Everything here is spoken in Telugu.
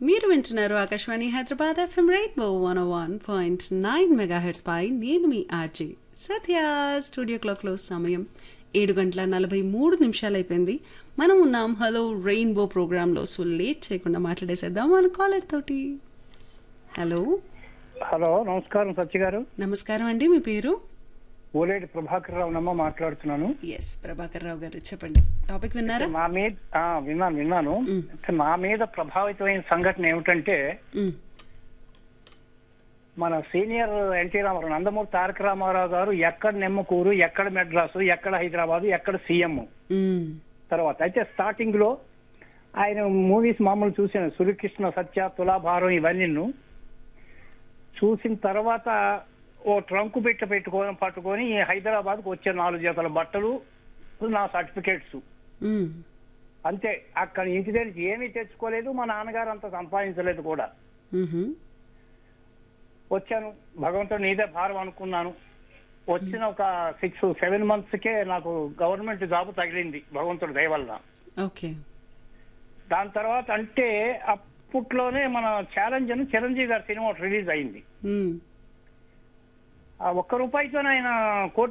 మీరు వింటున్నారు Akashvani Hyderabad FM rainbow 101.9 megahertz పై నేను మీ ఆర్జే సత్య. స్టూడియో క్లాక్లో సమయం 7:43 అయిపోయింది. మనం ఉన్నాం హలో రెయిన్బో ప్రోగ్రాంలో. సో లేట్ చేయకుండా మాట్లాడేసేద్దాం మన కాలర్ తోటి. హలో హలో, నమస్కారం సత్య గారు. నమస్కారం అండి, మీ పేరు? ఓలేటి ప్రభాకర్ రావు నమ్మ మాట్లాడుతున్నాను. ఎస్, ప్రభాకర్ రావు గారు చెప్పండి. టాపిక్ విన్నారా? మా మీద విన్నాను. నా మీద ప్రభావితమైన సంఘటన ఏమిటంటే, మన సీనియర్ ఎన్టీ రామారావు, నందమూరి తారక రామారావు గారు ఎక్కడ నెమ్మకూరు, ఎక్కడ మెడ్రాసు, ఎక్కడ హైదరాబాదు, ఎక్కడ సీఎం తర్వాత అయితే స్టార్టింగ్ లో ఆయన మూవీస్ మామూలు చూసాను. సూర్యకృష్ణ, సత్య, తులాభారం ఇవన్నీ చూసిన తర్వాత ఓ ట్రంక్ పట్టుకొని హైదరాబాద్కు వచ్చే 4 జతల బట్టలు, నా సర్టిఫికేట్స్ అంతే. అక్కడ ఇంటి దగ్గర ఏమీ తెచ్చుకోలేదు. మా నాన్నగారు అంత సంపాదించలేదు కూడా. వచ్చాను, భగవంతుడు నీదే భారం అనుకున్నాను. వచ్చిన ఒక 6-7 monthsకే నాకు గవర్నమెంట్ జాబ్ తగిలింది భగవంతుడు దయ వల్ల. ఓకే. దాని తర్వాత అంటే అప్పట్లోనే మన ఛాలెంజ్ అని చిరంజీవి గారి సినిమా రిలీజ్ అయింది. ఆ 1 రూపాయితో ఆయన